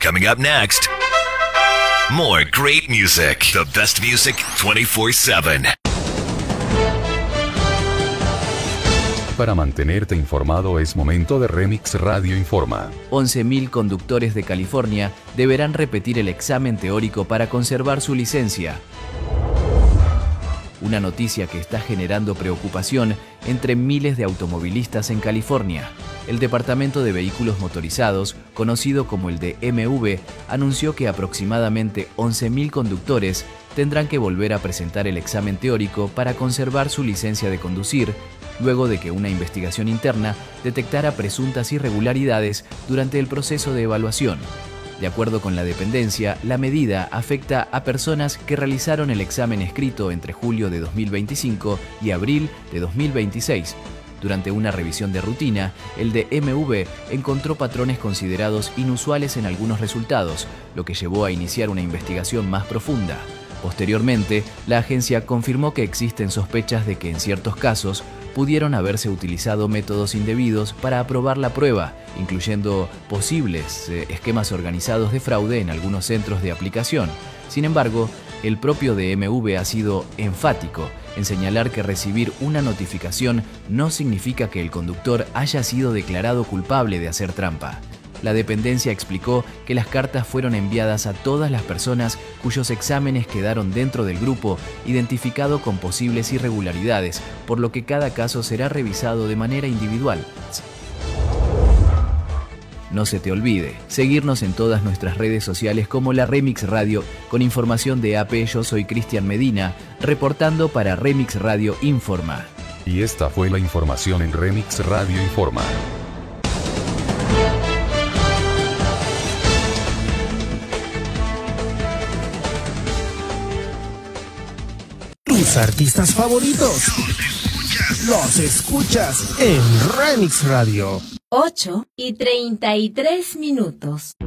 Coming up next, more great music. The best music 24/7. Para mantenerte informado es momento de Remix Radio Informa. 11.000 conductores de California deberán repetir el examen teórico para conservar su licencia. Una noticia que está generando preocupación entre miles de automovilistas en California. El Departamento de Vehículos Motorizados, conocido como el DMV, anunció que aproximadamente 11.000 conductores tendrán que volver a presentar el examen teórico para conservar su licencia de conducir, luego de que una investigación interna detectara presuntas irregularidades durante el proceso de evaluación. De acuerdo con la dependencia, la medida afecta a personas que realizaron el examen escrito entre julio de 2025 y abril de 2026. Durante una revisión de rutina, el DMV encontró patrones considerados inusuales en algunos resultados, lo que llevó a iniciar una investigación más profunda. Posteriormente, la agencia confirmó que existen sospechas de que en ciertos casos pudieron haberse utilizado métodos indebidos para aprobar la prueba, incluyendo posibles esquemas organizados de fraude en algunos centros de aplicación. Sin embargo, el propio DMV ha sido enfático en señalar que recibir una notificación no significa que el conductor haya sido declarado culpable de hacer trampa. La dependencia explicó que las cartas fueron enviadas a todas las personas cuyos exámenes quedaron dentro del grupo identificado con posibles irregularidades, por lo que cada caso será revisado de manera individual. No se te olvide seguirnos en todas nuestras redes sociales como la Remix Radio. Con información de AP, yo soy Cristian Medina, reportando para Remix Radio Informa. Y esta fue la información en Remix Radio Informa. Tus artistas favoritos los escuchas en Remix Radio. 8:33.